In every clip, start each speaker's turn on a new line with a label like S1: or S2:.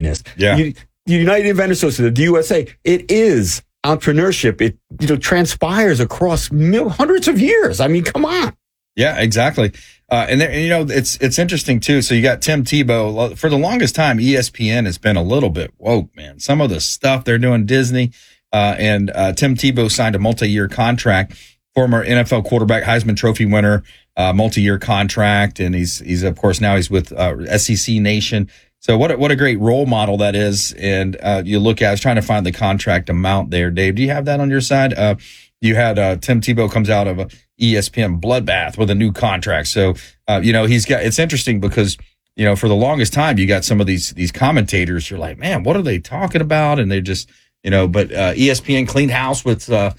S1: greatness.
S2: Yeah.
S1: The United Inventors Association, the USA, it is entrepreneurship. It transpires across hundreds of years. I mean, come on.
S2: Yeah, exactly. And it's interesting too. So you got Tim Tebow. For the longest time, ESPN has been a little bit woke, man. Some of the stuff they're doing, Disney, and Tim Tebow signed a multi-year contract. Former NFL quarterback, Heisman Trophy winner, multi-year contract, and he's of course now he's with SEC Nation. So what a great role model that is. And you look at, I was trying to find the contract amount there, Dave. Do you have that on your side? You had Tim Tebow comes out of a ESPN bloodbath with a new contract. So it's interesting because for the longest time you got some of these commentators. You're like, man, what are they talking about? And they just but ESPN cleaned house with the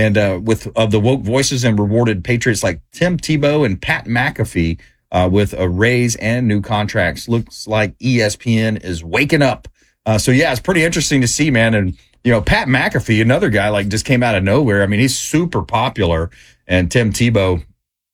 S2: woke voices and rewarded Patriots like Tim Tebow and Pat McAfee with a raise and new contracts. Looks like ESPN is waking up. So yeah, it's pretty interesting to see, man. And Pat McAfee, another guy like just came out of nowhere. I mean, he's super popular. And Tim Tebow,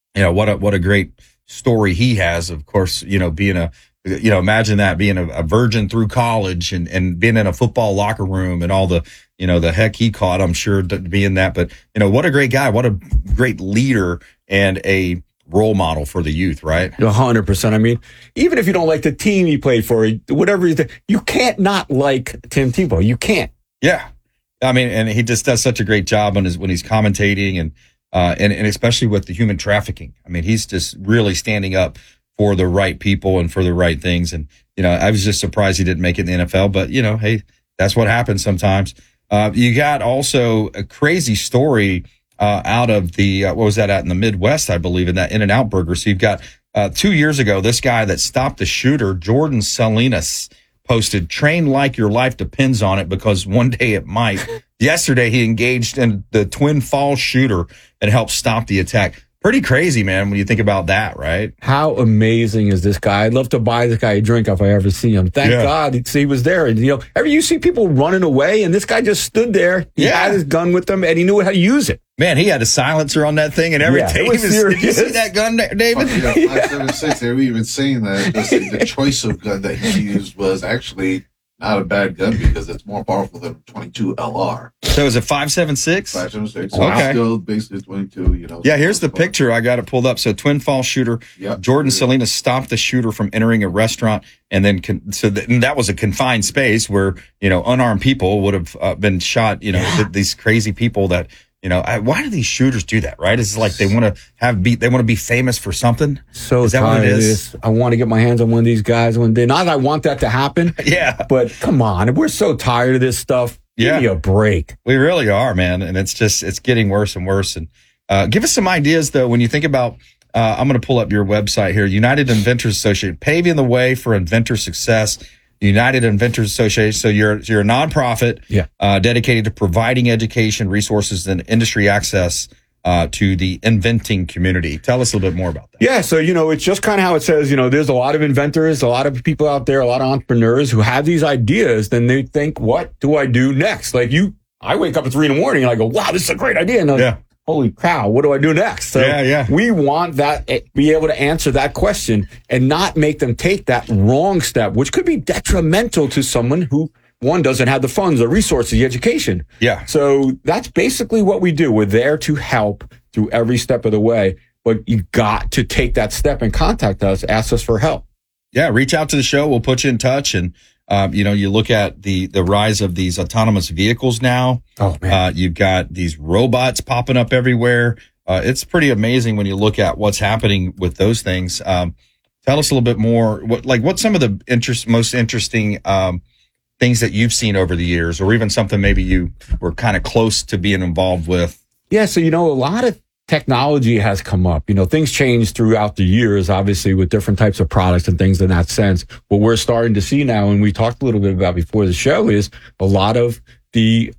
S2: what a great story he has. Of course, being imagine that being a virgin through college and being in a football locker room and all the heck he caught, I'm sure, being that. But, what a great guy. What a great leader and a role model for the youth, right?
S1: 100%. I mean, even if you don't like the team he played for, whatever you can't not like Tim Tebow. You can't.
S2: Yeah. I mean, and he just does such a great job when he's commentating and especially with the human trafficking. I mean, he's just really standing up for the right people and for the right things. And, I was just surprised he didn't make it in the NFL, but hey, that's what happens sometimes. You got also a crazy story, out of the, what was that out in the Midwest, I believe, in that In-N-Out Burger. So you've got, 2 years ago, this guy that stopped the shooter, Jordan Salinas, posted, "Train like your life depends on it because one day it might." Yesterday, he engaged in the Twin Falls shooter and helped stop the attack. Pretty crazy, man, when you think about that, right?
S1: How amazing is this guy? I'd love to buy this guy a drink if I ever see him. Thank God he was there. And, you see people running away, and this guy just stood there. He had his gun with him, and he knew how to use it.
S2: Man, he had a silencer on that thing and everything.
S1: Yeah,
S2: did you see that gun, David?
S3: 5.76. They were even saying that the choice of gun that he used was actually not a bad gun because it's more powerful than 22 LR.
S2: So is it 5.76?
S3: 5.76.
S2: Okay.
S3: Still basically 22.
S2: Yeah, here's the picture. I got it pulled up. So Twin Falls shooter, Jordan Salinas stopped the shooter from entering a restaurant, and then that was a confined space where unarmed people would have been shot. These crazy people that. Why do these shooters do that, right? It's like they want to be famous for something.
S1: So
S2: is that what it is?
S1: I want to get my hands on one of these guys one day. Not that I want that to happen.
S2: Yeah.
S1: But come on. We're so tired of this stuff. Give me a break.
S2: We really are, man. And it's getting worse and worse. And give us some ideas, though, when you think about, I'm going to pull up your website here, United Inventors Association, paving the way for inventor success. United Inventors Association. So you're a nonprofit, dedicated to providing education, resources, and industry access to the inventing community. Tell us a little bit more about that.
S1: Yeah, so it's just kind of how it says. There's a lot of inventors, a lot of people out there, a lot of entrepreneurs who have these ideas. Then they think, what do I do next? Like I wake up at 3 a.m. and I go, wow, this is a great idea. And holy cow, what do I do next? So we want be able to answer that question and not make them take that wrong step, which could be detrimental to someone who, one, doesn't have the funds, the resources, the education.
S2: Yeah.
S1: So that's basically what we do. We're there to help through every step of the way, but you got to take that step and contact us, ask us for help.
S2: Yeah, reach out to the show. We'll put you in touch. And you look at the rise of these autonomous vehicles now.
S1: Oh, man.
S2: You've got these robots popping up everywhere. It's pretty amazing when you look at what's happening with those things. Tell us a little bit more. What's some of the most interesting things that you've seen over the years, or even something maybe you were kind of close to being involved with?
S1: Yeah, so a lot of technology has come up. Things change throughout the years, obviously, with different types of products and things in that sense. What we're starting to see now, and we talked a little bit about before the show, is a lot of the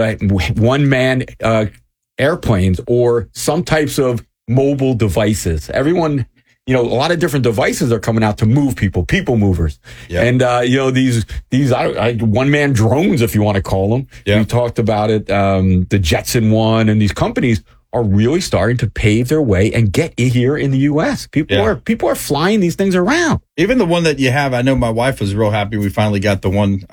S1: one-man airplanes or some types of mobile devices. Everyone, a lot of different devices are coming out to move people movers. Yep. And, these one-man drones, if you want to call them. Yep. We talked about it, the Jetson one, and these companies are really starting to pave their way and get here in the U.S. People are flying these things around.
S2: Even the one that you have, I know my wife was real happy we finally got the one